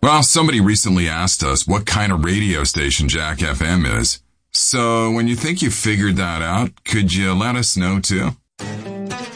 Well, somebody recently asked us what kind of radio station Jack FM is. So when you think you figured that out, could you let us know too?